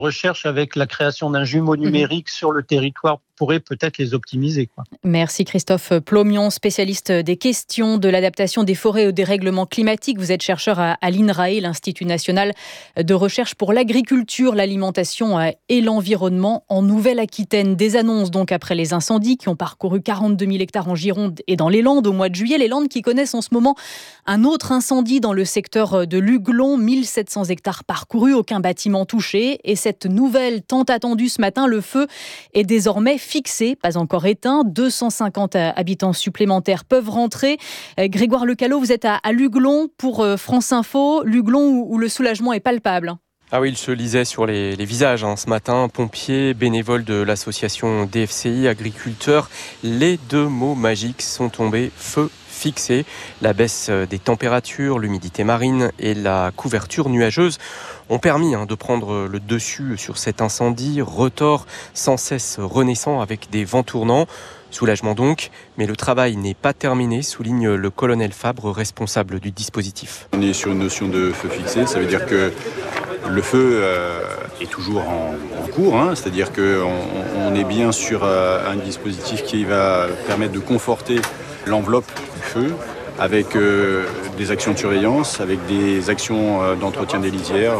Recherche avec la création d'un jumeau numérique sur le territoire pourrait peut-être les optimiser. Merci Christophe Plomion, spécialiste des questions de l'adaptation des forêts au dérèglement climatique. Vous êtes chercheur à l'INRAE, l'Institut national de recherche pour l'agriculture, l'alimentation et l'environnement en Nouvelle-Aquitaine. Des annonces donc après les incendies qui ont parcouru 42 000 hectares en Gironde et dans les Landes au mois de juillet. Les Landes qui connaissent en ce moment un autre incendie dans le secteur de Luglon. 1700 hectares parcourus, aucun bâtiment touché. Et cette nouvelle tant attendue ce matin, le feu est désormais fixé, pas encore éteint. 250 habitants supplémentaires peuvent rentrer. Grégoire Lecallot, vous êtes à Luglon pour France Info. Luglon où le soulagement est palpable. Ah oui, il se lisait sur les visages ce matin. Pompiers, bénévoles de l'association DFCI, agriculteurs. Les deux mots magiques sont tombés, feu fixé. La baisse des températures, l'humidité marine et la couverture nuageuse ont permis de prendre le dessus sur cet incendie. Retors sans cesse renaissant avec des vents tournants. Soulagement donc, mais le travail n'est pas terminé, souligne le colonel Fabre, responsable du dispositif. On est sur une notion de feu fixé, ça veut dire que le feu est toujours en cours, c'est-à-dire qu'on est bien sur un dispositif qui va permettre de conforter l'enveloppe du feu avec des actions de surveillance, avec des actions d'entretien des lisières.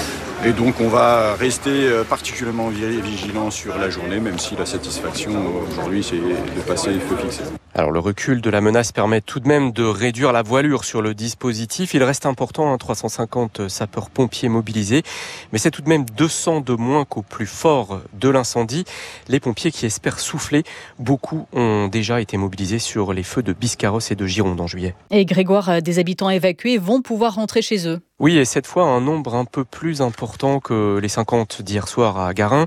Et donc on va rester particulièrement vigilant sur la journée, même si la satisfaction aujourd'hui c'est de passer feu fixé. Alors le recul de la menace permet tout de même de réduire la voilure sur le dispositif. Il reste important, 350 sapeurs-pompiers mobilisés, mais c'est tout de même 200 de moins qu'au plus fort de l'incendie. Les pompiers qui espèrent souffler, beaucoup ont déjà été mobilisés sur les feux de Biscarrosse et de Gironde en juillet. Et Grégoire, des habitants évacués vont pouvoir rentrer chez eux. Oui, et cette fois, un nombre un peu plus important que les 50 d'hier soir à Garin.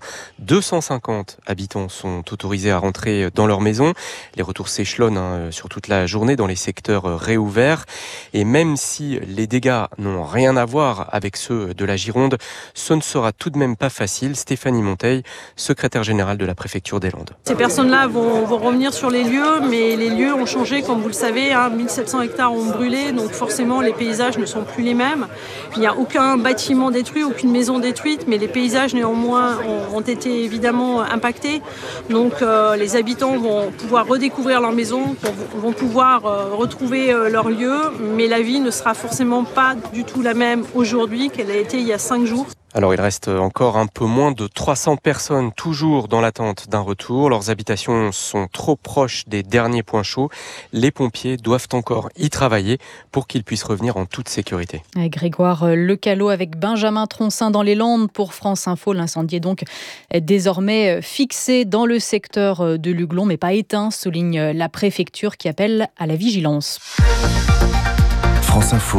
250 habitants sont autorisés à rentrer dans leur maison. Les retours s'échelonnent sur toute la journée dans les secteurs réouverts. Et même si les dégâts n'ont rien à voir avec ceux de la Gironde, ce ne sera tout de même pas facile. Stéphanie Monteil, secrétaire générale de la préfecture des Landes. Ces personnes-là vont revenir sur les lieux, mais les lieux ont changé, comme vous le savez. 1700 hectares ont brûlé, donc forcément les paysages ne sont plus les mêmes. Il n'y a aucun bâtiment détruit, aucune maison détruite, mais les paysages néanmoins ont été évidemment impactés. Donc les habitants vont pouvoir redécouvrir leur maison, vont pouvoir retrouver leur lieu, mais la vie ne sera forcément pas du tout la même aujourd'hui qu'elle a été il y a 5 jours. Alors il reste encore un peu moins de 300 personnes toujours dans l'attente d'un retour. Leurs habitations sont trop proches des derniers points chauds. Les pompiers doivent encore y travailler pour qu'ils puissent revenir en toute sécurité. Grégoire Lecallot avec Benjamin Troncin dans les Landes pour France Info. L'incendie est donc désormais fixé dans le secteur de Luglon, mais pas éteint, souligne la préfecture qui appelle à la vigilance. France Info.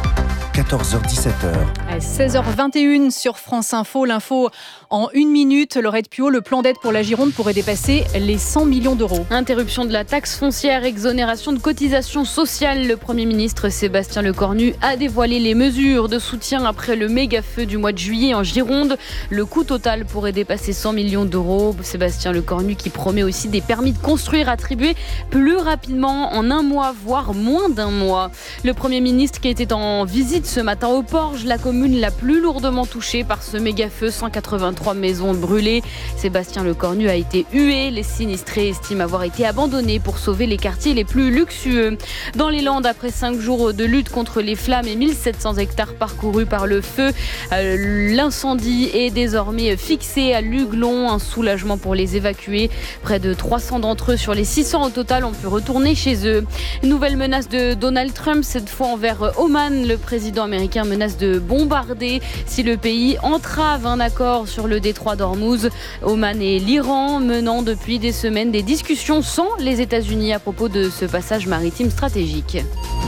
14h-17h. 16h21 sur France Info. L'info en 1 minute. Laurette Puot, le plan d'aide pour la Gironde pourrait dépasser les 100 millions d'euros. Interruption de la taxe foncière, exonération de cotisations sociales. Le Premier ministre Sébastien Lecornu a dévoilé les mesures de soutien après le méga-feu du mois de juillet en Gironde. Le coût total pourrait dépasser 100 millions d'euros. Sébastien Lecornu qui promet aussi des permis de construire attribués plus rapidement en 1 mois, voire moins d'1 mois. Le Premier ministre qui était en visite ce matin au Porge, la commune la plus lourdement touchée par ce méga-feu, 183 maisons brûlées. Sébastien Lecornu a été hué. Les sinistrés estiment avoir été abandonnés pour sauver les quartiers les plus luxueux. Dans les Landes, après 5 jours de lutte contre les flammes et 1700 hectares parcourus par le feu, l'incendie est désormais fixé à Luglon. Un soulagement pour les évacués. Près de 300 d'entre eux sur les 600 au total ont pu retourner chez eux. Une nouvelle menace de Donald Trump, cette fois envers Oman. Le président américain menace de bombarder si le pays entrave un accord sur le détroit d'Ormuz. Oman et l'Iran menant depuis des semaines des discussions sans les États-Unis à propos de ce passage maritime stratégique.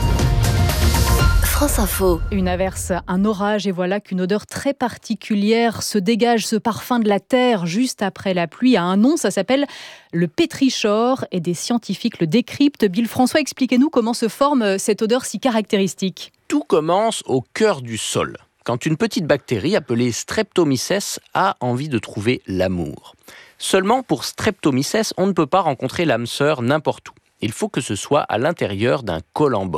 France Info. Une averse, un orage et voilà qu'une odeur très particulière se dégage, ce parfum de la terre juste après la pluie a un nom, ça s'appelle le pétrichor et des scientifiques le décryptent. Bill François, expliquez-nous comment se forme cette odeur si caractéristique. Tout commence au cœur du sol, quand une petite bactérie appelée Streptomyces a envie de trouver l'amour. Seulement pour Streptomyces, on ne peut pas rencontrer l'âme sœur n'importe où. Il faut que ce soit à l'intérieur d'un col en bol.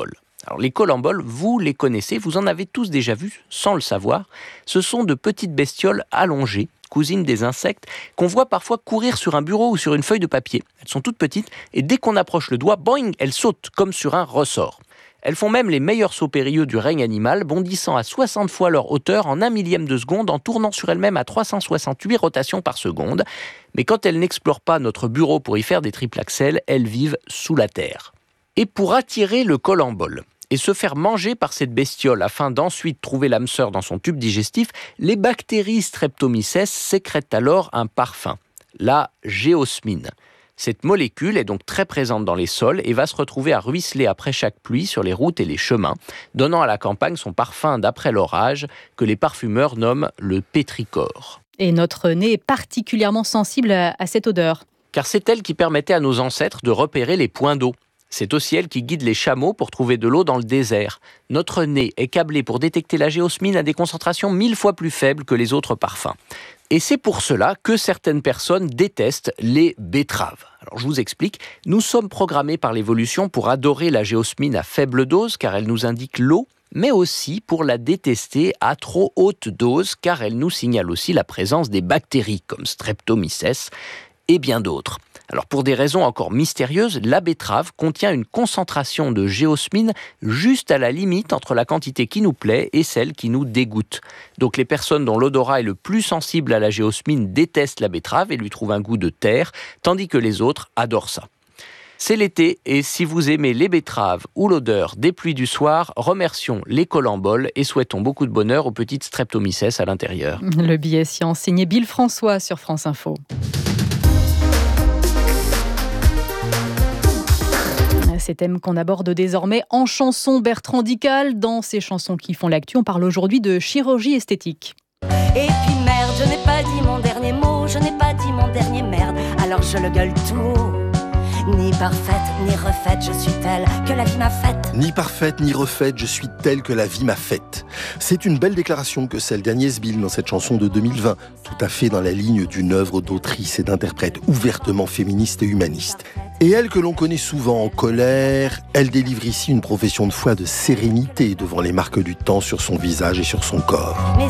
Alors les colamboles, vous les connaissez, vous en avez tous déjà vus sans le savoir. Ce sont de petites bestioles allongées, cousines des insectes, qu'on voit parfois courir sur un bureau ou sur une feuille de papier. Elles sont toutes petites et dès qu'on approche le doigt, boing, elles sautent comme sur un ressort. Elles font même les meilleurs sauts périlleux du règne animal, bondissant à 60 fois leur hauteur en 1/1000 de seconde, en tournant sur elles-mêmes à 368 rotations par seconde. Mais quand elles n'explorent pas notre bureau pour y faire des triples axels, elles vivent sous la terre. Et pour attirer le colambole et se faire manger par cette bestiole afin d'ensuite trouver l'âme sœur dans son tube digestif, les bactéries Streptomyces sécrètent alors un parfum, la géosmine. Cette molécule est donc très présente dans les sols et va se retrouver à ruisseler après chaque pluie sur les routes et les chemins, donnant à la campagne son parfum d'après l'orage que les parfumeurs nomment le pétrichor. Et notre nez est particulièrement sensible à cette odeur. Car c'est elle qui permettait à nos ancêtres de repérer les points d'eau. C'est aussi elle qui guide les chameaux pour trouver de l'eau dans le désert. Notre nez est câblé pour détecter la géosmine à des concentrations 1000 fois plus faibles que les autres parfums. Et c'est pour cela que certaines personnes détestent les betteraves. Alors je vous explique, nous sommes programmés par l'évolution pour adorer la géosmine à faible dose car elle nous indique l'eau, mais aussi pour la détester à trop haute dose car elle nous signale aussi la présence des bactéries comme Streptomyces et bien d'autres. Alors pour des raisons encore mystérieuses, la betterave contient une concentration de géosmine juste à la limite entre la quantité qui nous plaît et celle qui nous dégoûte. Donc les personnes dont l'odorat est le plus sensible à la géosmine détestent la betterave et lui trouvent un goût de terre, tandis que les autres adorent ça. C'est l'été et si vous aimez les betteraves ou l'odeur des pluies du soir, remercions les colamboles et souhaitons beaucoup de bonheur aux petites Streptomyces à l'intérieur. Le billet science signé Bill François sur France Info. Ces thèmes qu'on aborde désormais en chanson. Bertrand Dical, dans ses chansons qui font l'actu, on parle aujourd'hui de chirurgie esthétique. Et puis merde, je n'ai pas dit mon dernier mot, je n'ai pas dit mon dernier merde, alors je le gueule tout haut. Ni parfaite, ni refaite, je suis telle que la vie m'a faite. Ni parfaite, ni refaite, je suis telle que la vie m'a faite. C'est une belle déclaration que celle d'Agnès Bill dans cette chanson de 2020, tout à fait dans la ligne d'une œuvre d'autrice et d'interprète ouvertement féministe et humaniste. Et elle, que l'on connaît souvent en colère, elle délivre ici une profession de foi de sérénité devant les marques du temps sur son visage et sur son corps. Mais